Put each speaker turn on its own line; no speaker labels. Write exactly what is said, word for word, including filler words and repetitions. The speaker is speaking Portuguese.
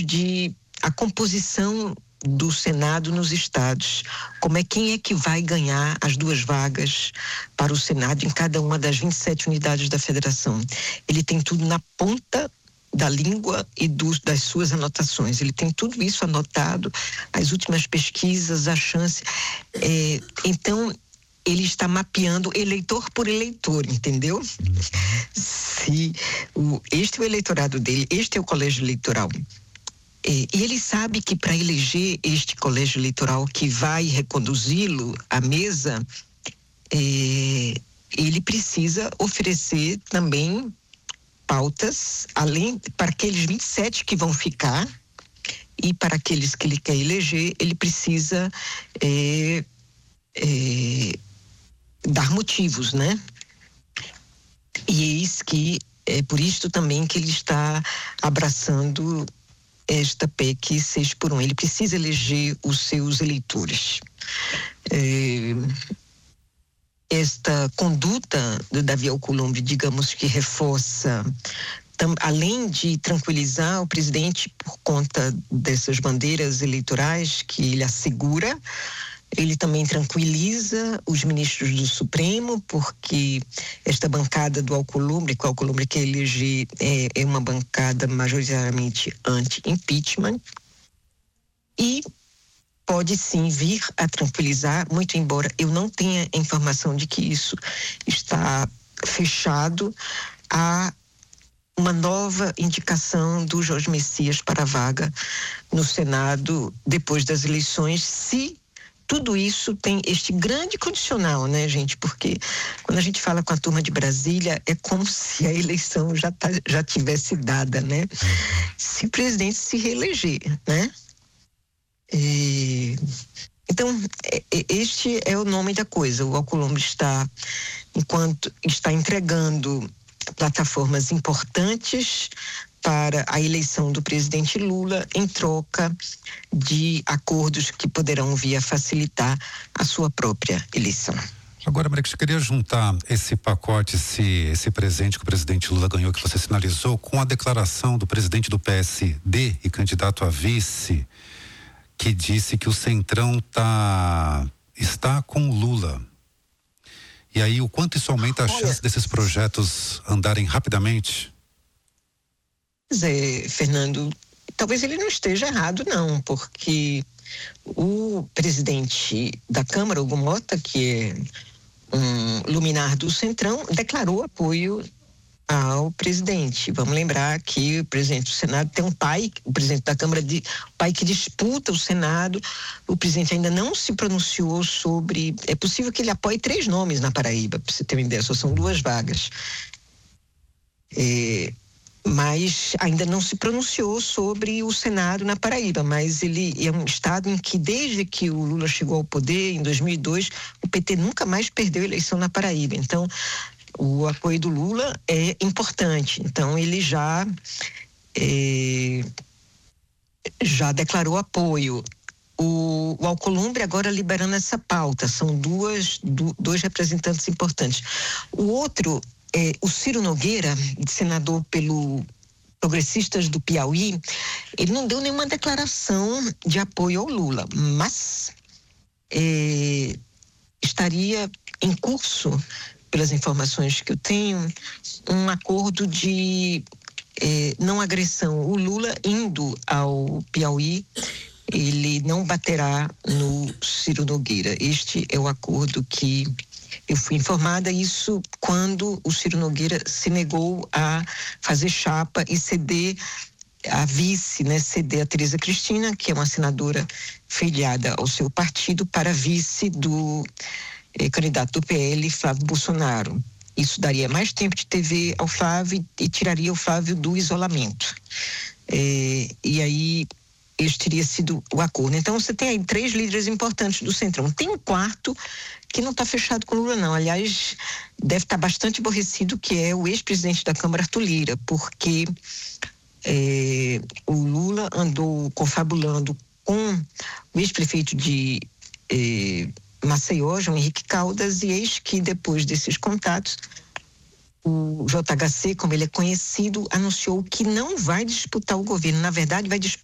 de a composição do Senado nos estados. Como é, quem é que vai ganhar as duas vagas para o Senado em cada uma das vinte e sete unidades da federação. Ele tem tudo na ponta da língua e dos, das suas anotações. Ele tem tudo isso anotado, as últimas pesquisas, a chance. É, então, ele está mapeando eleitor por eleitor, entendeu? Se o, este é o eleitorado dele, este é o colégio eleitoral. E ele sabe que para eleger este colégio eleitoral que vai reconduzi-lo à mesa, é, ele precisa oferecer também pautas, além para aqueles vinte e sete que vão ficar e para aqueles que ele quer eleger, ele precisa é, é, dar motivos, né? E eis que é por isto também que ele está abraçando esta P E C seis por um. Ele precisa eleger os seus eleitores. É, esta conduta do Davi Alcolumbre, digamos que reforça, tam, além de tranquilizar o presidente por conta dessas bandeiras eleitorais que ele assegura, ele também tranquiliza os ministros do Supremo, porque esta bancada do Alcolumbre, que o Alcolumbre quer eleger, é, é uma bancada majoritariamente anti-impeachment, e pode sim vir a tranquilizar, muito embora eu não tenha informação de que isso está fechado, a uma nova indicação do Jorge Messias para a vaga no Senado depois das eleições, se tudo isso tem este grande condicional, né, gente? Porque quando a gente fala com a turma de Brasília, é como se a eleição já, tá, já tivesse dada, né? Se o presidente se reeleger, né? E, então, este é o nome da coisa. O Alcolumbre está, enquanto está entregando plataformas importantes para a eleição do presidente Lula, em troca de acordos que poderão vir a facilitar a sua própria eleição.
Agora, Maria, eu queria juntar esse pacote, esse, esse presente que o presidente Lula ganhou, que você sinalizou, com a declaração do presidente do P S D e candidato a vice, que disse que o Centrão tá, está com o Lula. E aí, o quanto isso aumenta a
Olha,
chance desses projetos andarem rapidamente?
Pois é, Fernando, talvez ele não esteja errado, não, porque o presidente da Câmara, Hugo Mota, que é um luminar do Centrão, declarou apoio ao presidente. Vamos lembrar que o presidente do Senado tem um pai, o presidente da Câmara, de, o pai que disputa o Senado. O presidente ainda não se pronunciou sobre. É possível que ele apoie três nomes na Paraíba, para você ter uma ideia, só são duas vagas. É, mas ainda não se pronunciou sobre o Senado na Paraíba, mas ele é um estado em que desde que o Lula chegou ao poder em dois mil e dois, o P T nunca mais perdeu a eleição na Paraíba. Então, o apoio do Lula é importante. Então, ele já é, já declarou apoio. O, o Alcolumbre agora liberando essa pauta, são duas, do, dois representantes importantes. O outro É, o Ciro Nogueira, senador pelo Progressistas do Piauí, ele não deu nenhuma declaração de apoio ao Lula, mas é, estaria em curso, pelas informações que eu tenho, um acordo de é, não agressão. O Lula indo ao Piauí, ele não baterá no Ciro Nogueira. Este é o acordo que eu fui informada, isso quando o Ciro Nogueira se negou a fazer chapa e ceder a vice, né, ceder a Tereza Cristina, que é uma senadora filiada ao seu partido, para vice do eh, candidato do P L, Flávio Bolsonaro. Isso daria mais tempo de T V ao Flávio e tiraria o Flávio do isolamento. Eh, e aí, este teria sido o acordo. Então, você tem aí três líderes importantes do Centrão. Tem um quarto que não está fechado com o Lula, não. Aliás, deve estar bastante aborrecido, que é o ex-presidente da Câmara, Arthur Lira, porque é, o Lula andou confabulando com o ex-prefeito de é, Maceió, João Henrique Caldas, e eis que depois desses contatos, o J H C, como ele é conhecido, anunciou que não vai disputar o governo. Na verdade, vai,